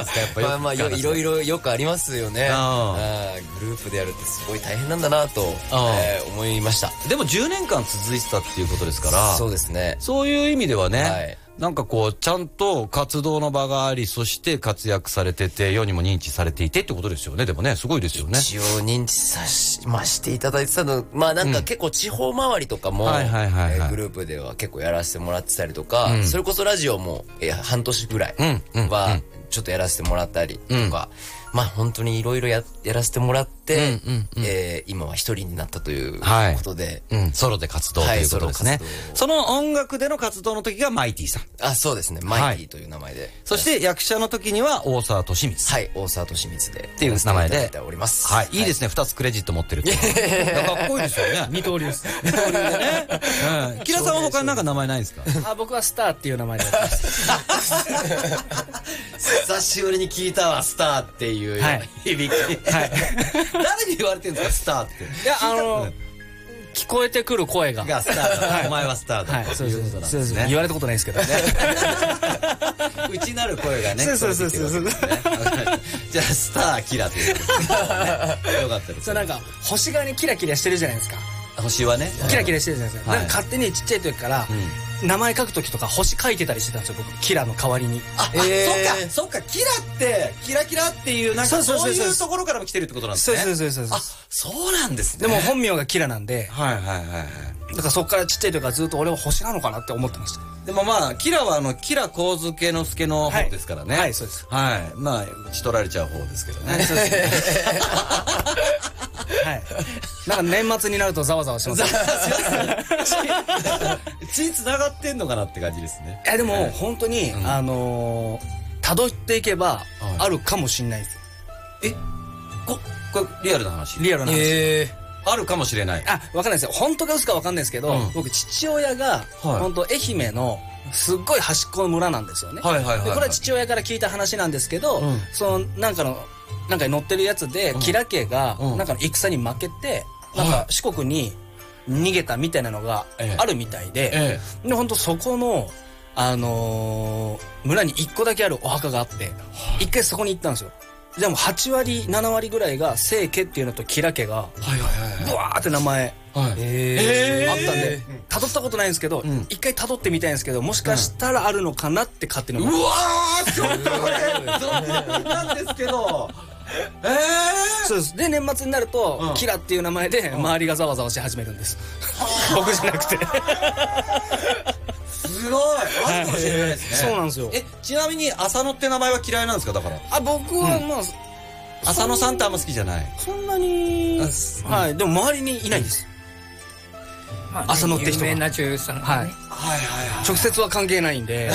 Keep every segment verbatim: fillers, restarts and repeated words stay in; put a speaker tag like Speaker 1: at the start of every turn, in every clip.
Speaker 1: ですか、やっぱよく。
Speaker 2: まあまあいろいろよくありますよね。あグループでやるってすごい大変なんだなと、えー、思いました。
Speaker 1: でもじゅうねんかん続いてたっていうことですから。
Speaker 2: そうですね。
Speaker 1: そういう意味ではね、
Speaker 2: はい、
Speaker 1: なんかこうちゃんと活動の場があり、そして活躍されてて世にも認知されていてってことですよね。でもね、すごいですよね。
Speaker 2: 一応認知さしましていただいてたの、まあなんか結構地方回りとかもグループでは結構やらせてもらってたりとか、うん、それこそラジオもえ半年ぐらいはちょっとやらせてもらったりとか、うん、まあ本当にいろいろやらせてもらって、え今は一人になったということで、
Speaker 1: はい、うん、ソロで活動ということですね。はい、その音楽での活動の時がマイティさん。
Speaker 2: あ、そうですね、マイティという名前で。はい、
Speaker 1: そして役者の時には大沢敏光。
Speaker 2: はい、大沢敏光で
Speaker 1: っていう名前で
Speaker 2: おります。
Speaker 1: はい、いいですね、二つクレジット持ってるって。かっこいいですよね。
Speaker 3: 二刀流です。
Speaker 1: 二刀流でね。うん。キラさんは他になんか名前ないですか？
Speaker 3: あ、僕はスターっていう名前でやってます。
Speaker 1: 久しぶりに聞いたわ、スターっていう響き。はい。誰に言われてるんですか、スターって。
Speaker 3: いや、あの、聞こえてくる声が。
Speaker 1: がスターだ。お前はスターだ。そういうことなんですね。
Speaker 3: 言われたことないですけどね。
Speaker 1: 内なる声がね。
Speaker 3: そうそうそうそう。
Speaker 1: じゃあ、スター、キラということですね。よかったです。
Speaker 3: そう、なんか、星がね、キラキラしてるじゃないですか。
Speaker 1: 星はね。
Speaker 3: キラキラしてるじゃないですか。なんか勝手にちっちゃい時から、名前書く時とか星書いてたりしてたんですよ、僕。キラの代わりに。
Speaker 1: あ、そっか、そっか、キラって、キラキラっていう、なんかそういうところからも来てるってことなんですね。
Speaker 3: そうそうそうそう。
Speaker 1: あ、そうなんですね。
Speaker 3: でも本名がキラなんで。
Speaker 1: はいはいはいはい。
Speaker 3: だからそっからちっちゃい時からずっと俺は星なのかなって思ってました。
Speaker 1: でもまあ、キラはあの、キラ光介之助の方ですからね。
Speaker 3: はい、そうです。
Speaker 1: はい。まあ、打ち取られちゃう方ですけどね。そうですね。
Speaker 3: はい。なんか年末になるとざわざわします。
Speaker 1: 血つながってんのかなって感じですね。
Speaker 3: いやでも本当にあの辿っていけばあるかもしれないです。
Speaker 1: え、ここれリアルな話？
Speaker 3: リアルな話。
Speaker 1: あるかもしれない。
Speaker 3: あ、わかんないですよ。本当か嘘かわかんないですけど、僕父親が本当愛媛のすっごい端っこの村なんですよね。はいはいはい。これは父親から聞いた話なんですけど、そのなんかのなんかに載ってるやつで、吉良家がなんかの戦に負けて、なんか四国に逃げたみたいなのがあるみたいで、で本当そこのあの村に一個だけあるお墓があって、一回そこに行ったんですよ。じゃあもうはちわりななわりぐらいが清家っていうのと吉良家がブワーって名前あったんで辿ったことないんですけど、一回辿ってみたいんですけど、もしかしたらあるのかなって勝手に思って。
Speaker 1: うわー、ちょっとこれ存じなんですけど。えー、
Speaker 3: そうです。で年末になると、キラっていう名前で周りがざわざわし始めるんです。僕じゃなくて。
Speaker 1: すごい、あるかもしれないですね。
Speaker 3: そうなんですよ。
Speaker 1: え、ちなみに浅野って名前は嫌いなんですか？だから。
Speaker 3: あ、僕はま
Speaker 1: あ浅野さんってあんま好きじゃない。
Speaker 3: そんなに、はい、でも周りにいないです。浅野って人が有名な女優さん。はい。はいはいはい。直接は関係ないんで。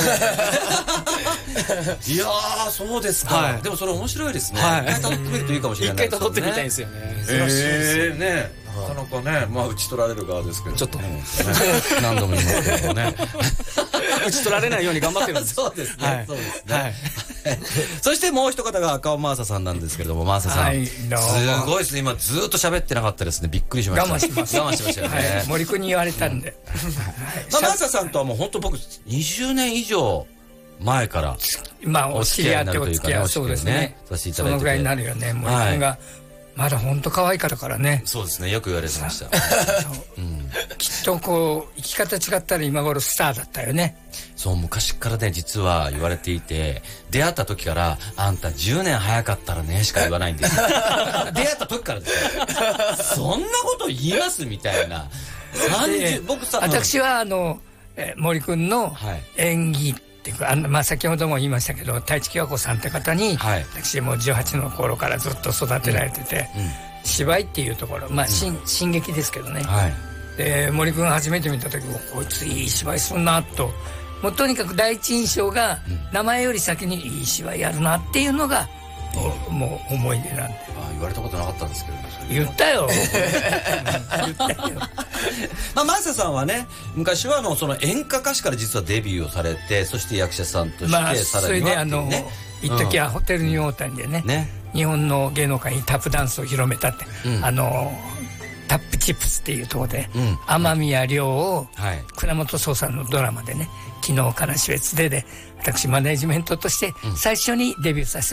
Speaker 1: いやー、そうですか。でもそれ面白いですね。一回辿ってみるといいかもしれない。
Speaker 3: 一回辿ってみたいんですよね。
Speaker 1: ええね。なかなかね、まあ打ち取られる側ですけど。ちょっと何度も言いますけどね。
Speaker 3: 打ち取られないように頑張ってるんです。
Speaker 1: そうですね。そうですね。そしてもう一方が赤尾真麻さんなんですけれども、真麻さん。すごいですね。今ずっと喋ってなかったですね。びっくりしました。
Speaker 4: 我慢しました。
Speaker 1: 我慢しましたよね。
Speaker 4: 森君に言われたんで。
Speaker 1: 真麻さんとはもう本当僕にじゅうねん以上前から
Speaker 4: まあお知り合ってお付き合いそうですね。
Speaker 1: させていただいて。
Speaker 4: そのぐらいになるよね。森君がまだ本当可愛かったからね。
Speaker 1: そうですね。よく言われてました。
Speaker 4: きっとこう生き方違ったら今頃スターだったよね。
Speaker 1: そう昔からね実は言われていて、出会った時からあんたじゅうねん早かったらねしか言わないんですよ。出会った時からですよ。そんなこと言いますみたいな。
Speaker 4: 僕さ私はあの森君の演技っていうか、あのまあ先ほども言いましたけど太一喜和子さんって方に、はい、私もじゅうはちの頃からずっと育てられてて、うんうん、芝居っていうところまあ、うん、新, 新劇ですけどね、はい、で森君初めて見た時もこいついい芝居すんなと、もうとにかく第一印象が、うん、名前より先にいい芝居やるなっていうのが、うん、もう思い出なんで。
Speaker 1: あ言われたことなかったんですけどね。
Speaker 4: 言ったよ。言ったよ。
Speaker 1: まあ、真麻さんはね昔はあのその演歌歌手から実はデビューをされて、そして役者さんとして、まあ、さらには、ね、それであの
Speaker 4: 一時はホテルニューオータニでね、ね日本の芸能界にタップダンスを広めたって、うん、あのタップチップスっていうところで、うん、天宮亮を、はい、倉本壮さんのドラマでね昨日からし別でで私マネジメントとして最初にデビューさせて